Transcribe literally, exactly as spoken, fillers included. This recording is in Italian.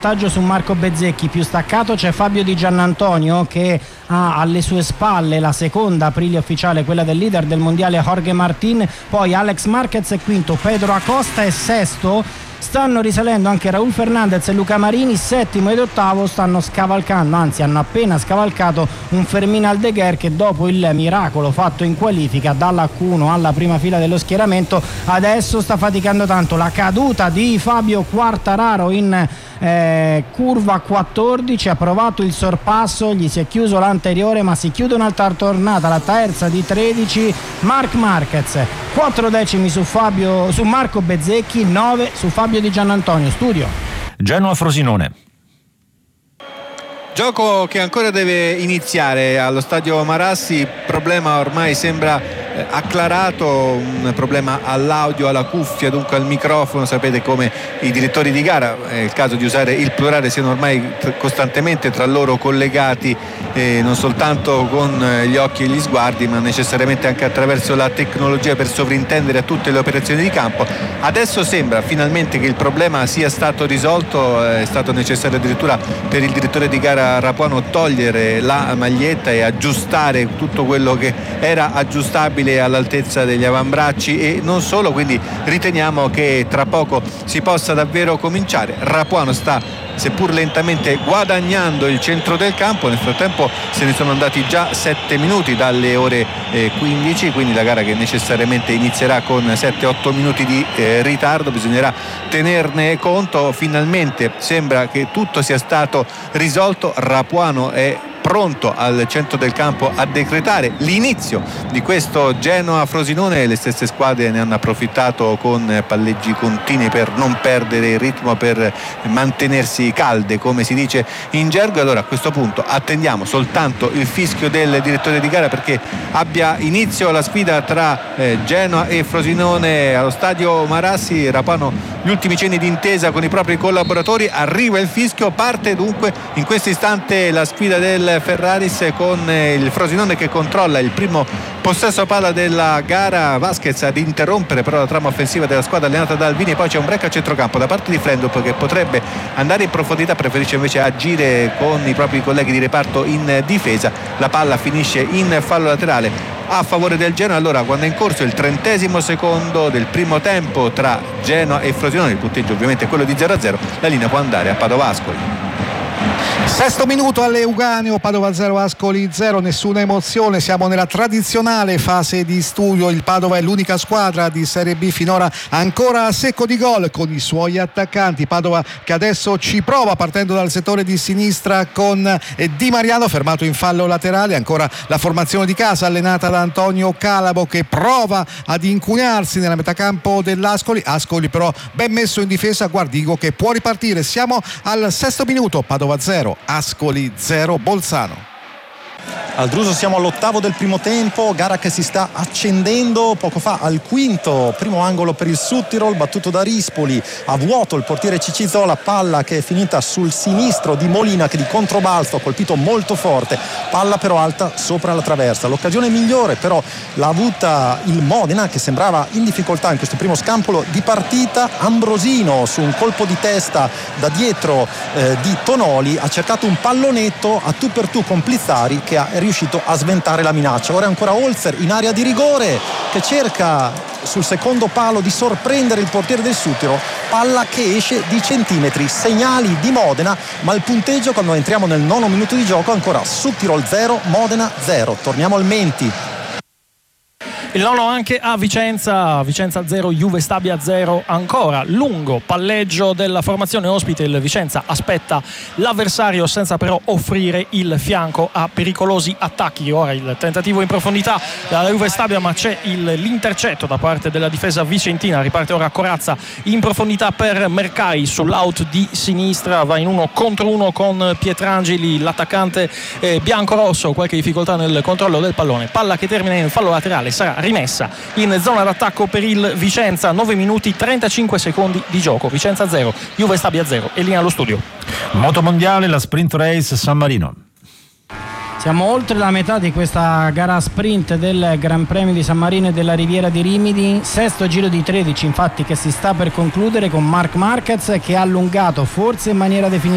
Su Marco Bezzecchi, più staccato c'è Fabio Di Giannantonio che ha alle sue spalle la seconda Aprilia ufficiale, quella del leader del mondiale Jorge Martin, poi Alex Marquez è quinto, Pedro Acosta è sesto, stanno risalendo anche Raul Fernandez e Luca Marini, settimo ed ottavo stanno scavalcando, anzi hanno appena scavalcato un Fermín Aldeguer che dopo il miracolo fatto in qualifica dalla Q uno alla prima fila dello schieramento adesso sta faticando tanto. La caduta di Fabio Quartararo in eh, curva quattordici, ha provato il sorpasso, gli si è chiuso l'anteriore ma si chiude un'altra tornata, la terza di tredici. Marc Marquez quattro decimi su Fabio su Marco Bezzecchi, nove su Fabio Di Giannantonio. Studio Genoa Frosinone. Gioco che ancora deve iniziare allo stadio Marassi, problema ormai sembra eh, acclarato, un problema all'audio, alla cuffia, dunque al microfono. Sapete come i direttori di gara, è il caso di usare il plurale, siano ormai t- costantemente tra loro collegati, eh, non soltanto con eh, gli occhi e gli sguardi ma necessariamente anche attraverso la tecnologia per sovrintendere a tutte le operazioni di campo. Adesso sembra finalmente che il problema sia stato risolto, è stato necessario addirittura per il direttore di gara Rapuano togliere la maglietta e aggiustare tutto quello che era aggiustabile all'altezza degli avambracci e non solo, quindi riteniamo che tra poco si possa davvero cominciare. Rapuano sta seppur lentamente guadagnando il centro del campo, nel frattempo se ne sono andati già sette minuti dalle ore eh, quindici, quindi la gara che necessariamente inizierà con sette otto minuti di eh, ritardo, bisognerà tenerne conto. Finalmente sembra che tutto sia stato risolto, Rapuano è pronto al centro del campo a decretare l'inizio di questo Genoa-Frosinone. Le stesse squadre ne hanno approfittato con palleggi continui per non perdere il ritmo, per mantenersi calde come si dice in gergo. Allora a questo punto attendiamo soltanto il fischio del direttore di gara perché abbia inizio la sfida tra eh, Genoa e Frosinone allo stadio Marassi. Rapuano gli ultimi cenni di intesa con i propri collaboratori, arriva il fischio, parte dunque in questo istante la sfida del Ferraris con il Frosinone che controlla il primo possesso palla della gara. Vasquez ad interrompere però la trama offensiva della squadra allenata da Alvini, poi c'è un break a centrocampo da parte di Frendup che potrebbe andare in profondità, preferisce invece agire con i propri colleghi di reparto in difesa. La palla finisce in fallo laterale a favore del Genoa. Allora quando è in corso il trentesimo secondo del primo tempo tra Genoa e Frosinone, il punteggio ovviamente è quello di zero a zero, la linea può andare a Padova Ascoli. Sesto minuto all'Euganeo, Padova zero Ascoli zero, nessuna emozione, siamo nella tradizionale fase di studio. Il Padova è l'unica squadra di Serie B finora ancora a secco di gol con i suoi attaccanti. Padova che adesso ci prova partendo dal settore di sinistra con Di Mariano fermato in fallo laterale, ancora la formazione di casa allenata da Antonio Calabo che prova ad incunearsi nella metacampo dell'Ascoli. Ascoli però ben messo in difesa, Guardigo che può ripartire. Siamo al sesto minuto, Padova zero Ascoli zero Bolzano. Al Druso siamo all'ottavo del primo tempo, gara che si sta accendendo. Poco fa al quinto, primo angolo per il Südtirol battuto da Rispoli, a vuoto il portiere Cicizzo, la palla che è finita sul sinistro di Molina che di controbalzo ha colpito molto forte, palla però alta sopra la traversa. L'occasione migliore però l'ha avuta il Modena che sembrava in difficoltà in questo primo scampolo di partita. Ambrosino su un colpo di testa da dietro eh, di Tonoli ha cercato un pallonetto a tu per tu con Plizzari che ha riuscito a sventare la minaccia. Ora è ancora Holzer in area di rigore che cerca sul secondo palo di sorprendere il portiere del Südtirol, palla che esce di centimetri. Segnali di Modena, ma il punteggio quando entriamo nel nono minuto di gioco ancora Südtirol zero Modena zero. Torniamo al Menti. Il nono anche a Vicenza, Vicenza zero, Juve Stabia zero ancora. Lungo palleggio della formazione ospite, il Vicenza aspetta l'avversario senza però offrire il fianco a pericolosi attacchi. Ora il tentativo in profondità dalla Juve Stabia, ma c'è il, l'intercetto da parte della difesa vicentina. Riparte ora Corazza in profondità per Mercai sull'out di sinistra, va in uno contro uno con Pietrangeli, l'attaccante eh, bianco-rosso, qualche difficoltà nel controllo del pallone, palla che termina in fallo laterale, sarà rimessa in zona d'attacco per il Vicenza. Nove minuti trentacinque secondi di gioco, Vicenza zero, Juve Stabia zero. E linea allo studio. Moto mondiale, la sprint race San Marino. Siamo oltre la metà di questa gara sprint del Gran Premio di San Marino e della Riviera di Rimini. Sesto giro di tredici infatti che si sta per concludere con Marc Marquez che ha allungato forse in maniera definitiva